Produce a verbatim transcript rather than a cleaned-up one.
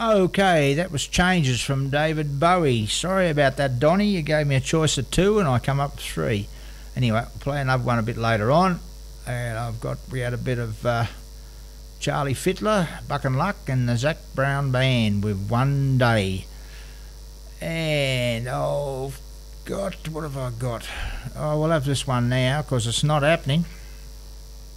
Okay, that was Changes from David Bowie. Sorry about that, Donny. You gave me a choice of two and I come up with three. Anyway, we'll play another one a bit later on. And I've got, we had a bit of uh, Charlie Fittler, Buck and Luck, and the Zac Brown Band with One Day. And, oh, God, what have I got? Oh, we'll have this one now because it's not happening.